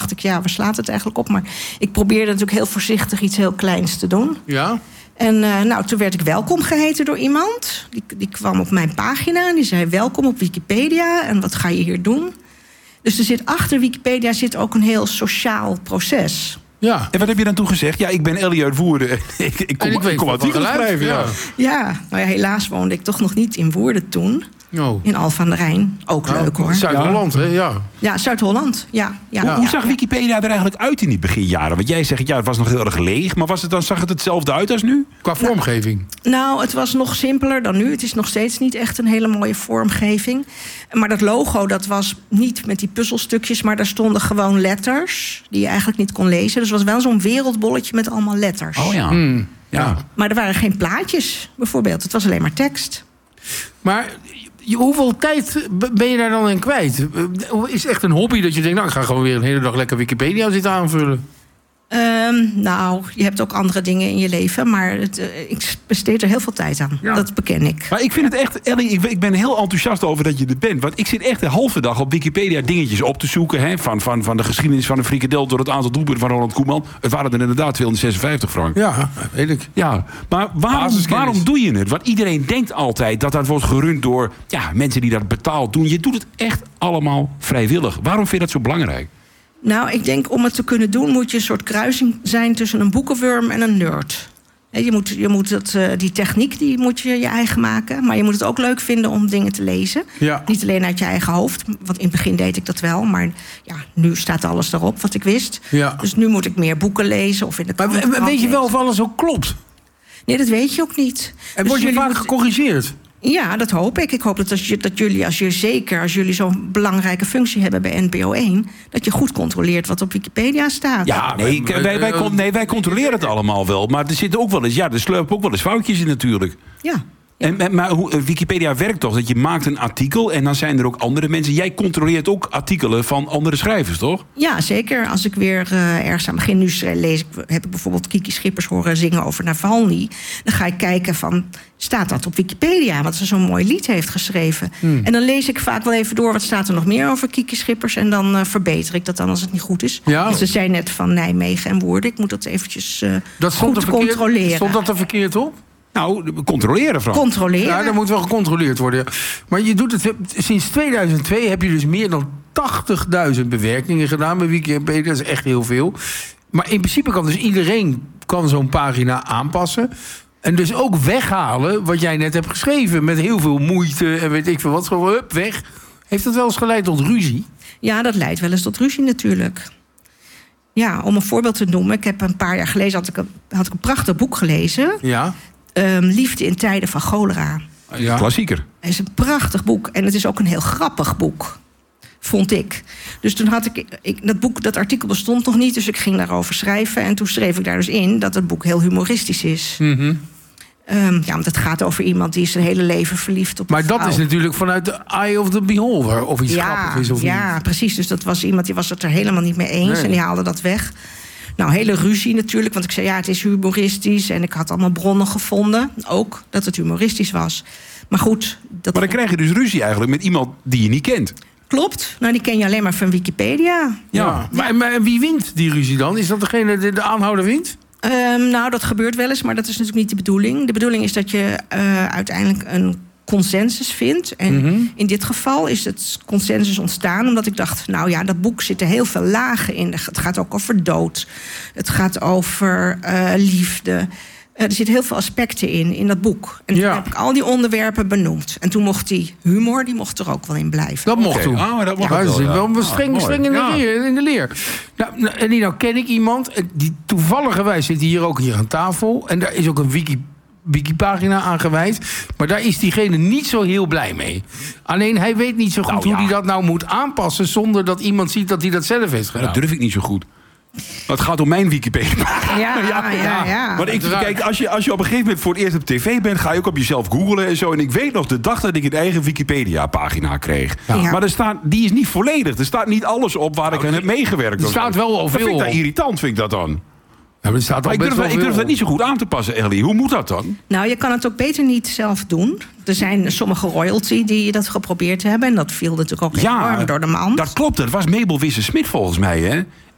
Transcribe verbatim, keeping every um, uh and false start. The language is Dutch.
dacht ik, ja, waar slaat het eigenlijk op? Maar ik probeerde natuurlijk heel voorzichtig iets heel kleins te doen. Ja? En uh, nou, toen werd ik welkom geheten door iemand. Die, die kwam op mijn pagina en die zei, welkom op Wikipedia. En wat ga je hier doen? Dus er zit achter Wikipedia zit ook een heel sociaal proces. Ja. En wat heb je dan toen gezegd? Ja, ik ben Ellie uit Woerden. ik, ik kom, ik ik kom artikelen schrijven. Ja. ja, nou ja, helaas woonde ik toch nog niet in Woerden toen. Oh. In Alphen aan de Rijn. Ook ja, leuk hoor. Zuid-Holland, hè? Ja, ja Zuid-Holland. Ja, ja, ja. ja. Hoe zag Wikipedia er eigenlijk uit in die beginjaren? Want jij zegt, ja, het was nog heel erg leeg. Maar was het dan, zag het hetzelfde uit als nu? Qua vormgeving? Nou, nou, het was nog simpeler dan nu. Het is nog steeds niet echt een hele mooie vormgeving. Maar dat logo, dat was niet met die puzzelstukjes... maar daar stonden gewoon letters die je eigenlijk niet kon lezen. Dus het was wel zo'n wereldbolletje met allemaal letters. Oh ja. Mm, ja. Maar er waren geen plaatjes, bijvoorbeeld. Het was alleen maar tekst. Maar hoeveel tijd ben je daar dan in kwijt? Is het echt een hobby dat je denkt, nou, ik ga gewoon weer een hele dag lekker Wikipedia zitten aanvullen? Um, nou, je hebt ook andere dingen in je leven, maar het, uh, ik besteed er heel veel tijd aan. Ja. Dat beken ik. Maar ik vind het echt, Ellie, ik, ik ben heel enthousiast over dat je er bent. Want ik zit echt de halve dag op Wikipedia dingetjes op te zoeken. Hè, van, van, van de geschiedenis van de frikadel door het aantal doelpunten van Ronald Koeman. Het waren er inderdaad tweehonderdzesenvijftig, Frank. Ja, weet ik. Ja, maar waarom, waarom doe je het? Want iedereen denkt altijd dat dat wordt gerund door ja, mensen die dat betaald doen. Je doet het echt allemaal vrijwillig. Waarom vind je dat zo belangrijk? Nou, ik denk om het te kunnen doen moet je een soort kruising zijn tussen een boekenworm en een nerd. Je moet, je moet dat, uh, die techniek die moet je je eigen maken. Maar je moet het ook leuk vinden om dingen te lezen. Ja. Niet alleen uit je eigen hoofd. Want in het begin deed ik dat wel. Maar ja, nu staat alles erop wat ik wist. Ja. Dus nu moet ik meer boeken lezen. Of in de maar we, weet je wel of alles ook klopt? Nee, dat weet je ook niet. En dus word je vaak moet... gecorrigeerd? Ja, dat hoop ik. Ik hoop dat, als je, dat jullie, als je, zeker als jullie zo'n belangrijke functie hebben bij N P O één... dat je goed controleert wat op Wikipedia staat. Ja, nee, wij, wij, wij, nee, wij controleren het allemaal wel. Maar er zitten ook wel eens, ja, er slurpen ook wel eens foutjes in natuurlijk. Ja. Ja. En, maar hoe, Wikipedia werkt toch? Dat je maakt een artikel en dan zijn er ook andere mensen. Jij controleert ook artikelen van andere schrijvers, toch? Ja, zeker. Als ik weer uh, ergens aan begin, nu lees ik, heb ik bijvoorbeeld Kiki Schippers horen zingen over Navalny. Dan ga ik kijken van, staat dat op Wikipedia? Want ze zo'n mooi lied heeft geschreven. Hmm. En dan lees ik vaak wel even door, wat staat er nog meer over Kiki Schippers? En dan uh, verbeter ik dat dan als het niet goed is. Ja. Want ze zei net van Nijmegen en Woerden. Ik moet dat eventjes uh, dat goed er verkeerd, controleren. Stond dat er verkeerd op? Nou, controleren, Frank. Controleren. Ja, dat moet wel gecontroleerd worden. Maar je doet het, sinds tweeduizend twee heb je dus meer dan tachtigduizend bewerkingen gedaan bij Wikipedia. Dat is echt heel veel. Maar in principe kan dus iedereen kan zo'n pagina aanpassen. En dus ook weghalen wat jij net hebt geschreven. Met heel veel moeite en weet ik veel wat. Gewoon hup, weg. Heeft dat wel eens geleid tot ruzie? Ja, dat leidt wel eens tot ruzie natuurlijk. Ja, om een voorbeeld te noemen. Ik heb een paar jaar geleden had ik een, had ik een prachtig boek gelezen. Ja. Um, Liefde in tijden van cholera. Ja. Klassieker. Het is een prachtig boek. En het is ook een heel grappig boek. Vond ik. Dus toen had ik, ik... Dat boek, dat artikel bestond nog niet. Dus ik ging daarover schrijven. En toen schreef ik daar dus in dat het boek heel humoristisch is. Mm-hmm. Um, ja, want het gaat over iemand die zijn hele leven verliefd op Maar een dat vrouw. is natuurlijk vanuit de eye of the beholder. Of iets ja, grappigs is of ja, niet. precies. Dus dat was iemand die was het er helemaal niet mee eens. Nee. En die haalde dat weg. Nou, hele ruzie natuurlijk. Want ik zei, ja, het is humoristisch. En ik had allemaal bronnen gevonden. Ook dat het humoristisch was. Maar goed. Dat maar dan krijg je dus ruzie eigenlijk met iemand die je niet kent. Klopt. Nou, die ken je alleen maar van Wikipedia. Ja. ja. Maar, maar wie wint die ruzie dan? Is dat degene die de aanhouder wint? Um, nou, dat gebeurt wel eens, maar dat is natuurlijk niet de bedoeling. De bedoeling is dat je uh, uiteindelijk een consensus vindt. En mm-hmm. in dit geval is het consensus ontstaan omdat ik dacht, nou ja, dat boek zitten heel veel lagen in. Het gaat ook over dood. Het gaat over uh, liefde. Uh, er zitten heel veel aspecten in, in dat boek. En ja. toen heb ik al die onderwerpen benoemd. En toen mocht die humor, die mocht er ook wel in blijven. Dat mocht toen. Ah, dat mocht ja, wel, ja. wel streng, ah, streng in, de ja. leer, in de leer. Nou, en die nou ken ik iemand. Die toevalligerwijs zit hier ook hier aan tafel. En daar is ook een wiki, wikipagina aan gewijd. Maar daar is diegene niet zo heel blij mee. Alleen hij weet niet zo goed nou, ja. hoe hij dat nou moet aanpassen zonder dat iemand ziet dat hij dat zelf heeft gedaan. Dat durf ik niet zo goed. Maar het gaat om mijn Wikipedia. Ja, ja, ja. ja. Maar ik, kijk, als je, als je op een gegeven moment voor het eerst op tv bent, ga je ook op jezelf googlen en zo. En ik weet nog de dag dat ik een eigen Wikipedia-pagina kreeg. Ja. Ja. Maar er staat, die is niet volledig. Er staat niet alles op waar ik aan heb meegewerkt. Er staat wel al veel. Dat vind ik dat irritant, vind ik dat dan. Ja, maar er staat maar ik, durf, ik durf dat niet zo goed aan te passen, Ellie. Hoe moet dat dan? Nou, je kan het ook beter niet zelf doen. Er zijn sommige royalty die dat geprobeerd hebben. En dat viel natuurlijk ook ja, enorm door de mand. Dat klopt. Dat was Mabel Wisse-Smit volgens mij, hè?